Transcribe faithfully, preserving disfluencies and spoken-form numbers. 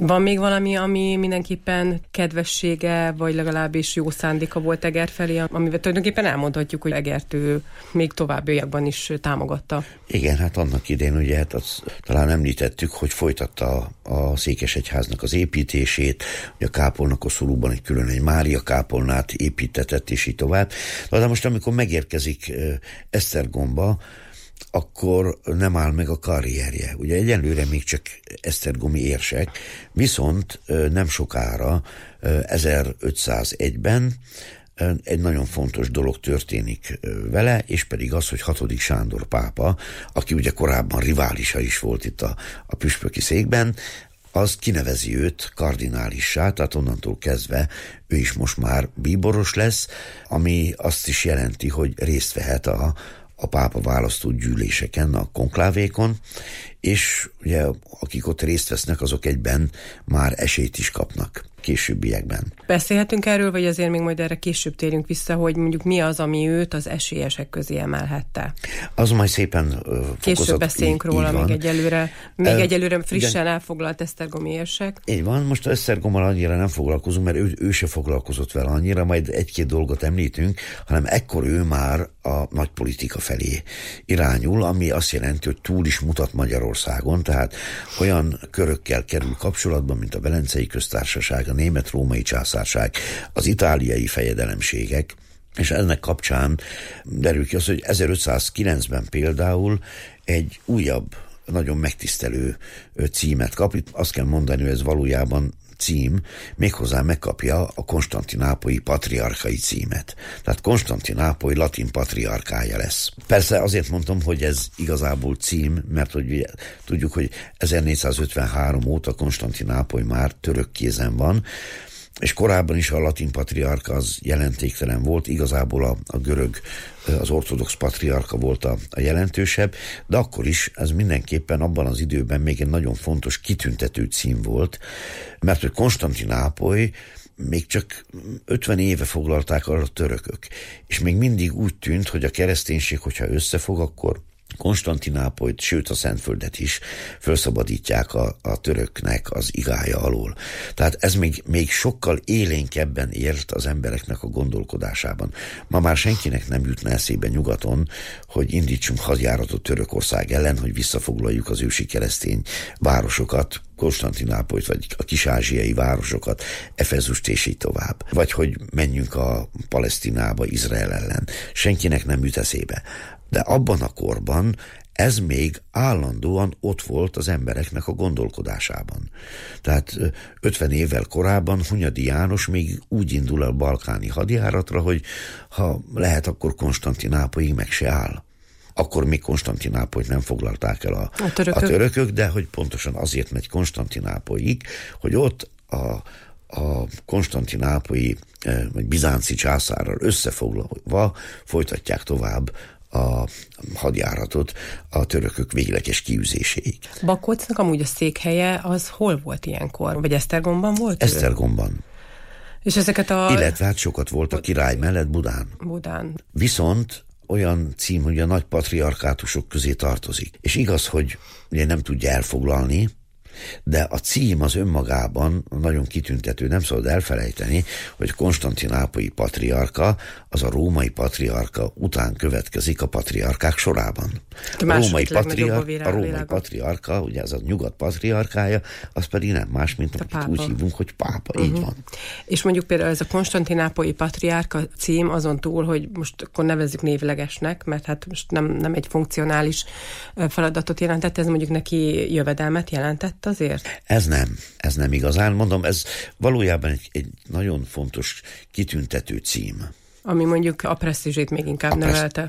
Van még valami, ami mindenképpen kedvessége, vagy legalábbis jó szándéka volt Eger felé, amivel tulajdonképpen elmondhatjuk, hogy Egert ő még továbbiakban is támogatta? Igen, hát annak idején ugye hát azt talán említettük, hogy folytatta a Székesegyháznak az építését, hogy a kápolnakoszorúban egy külön egy Mária kápolnát építetett, és így tovább. De most, amikor megérkezik Esztergomba, akkor nem áll meg a karrierje. Ugye egyelőre még csak esztergomi érsek, viszont nem sokára, ezerötszázegyben egy nagyon fontos dolog történik vele, és pedig az, hogy hatodik Sándor pápa, aki ugye korábban riválisa is volt itt a, a püspöki székben, az kinevezi őt kardinálissá, tehát onnantól kezdve ő is most már bíboros lesz, ami azt is jelenti, hogy részt vehet a a pápa választó gyűléseken, a konklávékon, és ugye akik ott részt vesznek, azok egyben már esélyt is kapnak későbbiekben. Beszélhetünk erről, vagy azért még majd erre később térjünk vissza, hogy mondjuk mi az, ami őt az esélyesek közé emelhette? Az majd szépen uh, fokozat. Később beszéljünk így, róla, így még egyelőre, még uh, egyelőre frissen igen. elfoglalt esztergomi érsek. Így van, most Esztergommal annyira nem foglalkozunk, mert ő, ő se foglalkozott vele annyira, majd egy-két dolgot említünk, hanem ekkor ő már a nagy politika felé irányul, ami azt jelenti, hogy túl is mutat Magyarországon, tehát olyan körökkel kerül kapcsolatban, mint a Velencei Köztársaság, a Német-római Császárság, az itáliai fejedelemségek, és ennek kapcsán derül ki az, hogy ezerötszázkilencben például egy újabb, nagyon megtisztelő címet kap. Itt azt kell mondani, hogy ez valójában cím, méghozzá megkapja a konstantinápolyi patriarkai címet. Tehát Konstantinápoly latin patriarkája lesz. Persze azért mondtam, hogy ez igazából cím, mert hogy tudjuk, hogy ezernégyszázötvenhárom óta Konstantinápoly már török kézen van, és korábban is a latin patriarka az jelentéktelen volt, igazából a, a görög, az ortodox patriarka volt a, a jelentősebb, de akkor is ez mindenképpen abban az időben még egy nagyon fontos kitüntető cím volt, mert hogy Konstantinápoly még csak ötven éve foglalták arra a törökök, és még mindig úgy tűnt, hogy a kereszténység, hogyha összefog, akkor Konstantinápolyt, sőt a Szentföldet is felszabadítják a, a töröknek az igája alól. Tehát ez még, még sokkal élénkebben ért az embereknek a gondolkodásában. Ma már senkinek nem jutna eszébe nyugaton, hogy indítsunk hadjáratot Törökország ellen, hogy visszafoglaljuk az ősi keresztény városokat, Konstantinápolyt, vagy a kis-ázsiai városokat, Efezust és így tovább. Vagy hogy menjünk a Palesztinába, Izrael ellen. Senkinek nem jut eszébe. De abban a korban ez még állandóan ott volt az embereknek a gondolkodásában. Tehát ötven évvel korábban Hunyadi János még úgy indul el balkáni hadjáratra, hogy ha lehet, akkor Konstantinápolyig meg se áll. Akkor még Konstantinápolyt nem foglalták el a, a, törökök. a törökök, de hogy pontosan azért megy Konstantinápolyig, hogy ott a, a konstantinápolyi vagy bizánci császárral összefoglalva folytatják tovább a hadjáratot a törökök végleges kiűzéséig. Bakócznak amúgy a székhelye az hol volt ilyenkor? Vagy Esztergomban volt? Esztergomban. És ezeket a... Illetve hát sokat volt a király mellett Budán. Budán. Viszont olyan cím, hogy a nagy patriarkátusok közé tartozik. És igaz, hogy ugye nem tudja elfoglalni, de a cím az önmagában nagyon kitüntető, nem szabad elfelejteni, hogy Konstantinápolyi patriarka az a római patriarka után következik a patriarkák sorában. A, a római, patriar, a római patriarka, ugye ez a nyugat patriarkája, az pedig nem más, mint amit pápa. Úgy hívunk, hogy pápa, uh-huh. Így van. És mondjuk például ez a Konstantinápolyi patriárka cím azon túl, hogy most akkor nevezzük névlegesnek, mert hát most nem, nem egy funkcionális feladatot jelentett, ez mondjuk neki jövedelmet jelentett azért? Ez nem, ez nem igazán, mondom, ez valójában egy, egy nagyon fontos kitüntető cím. Ami mondjuk a presztízsét még inkább a pressz... növelte.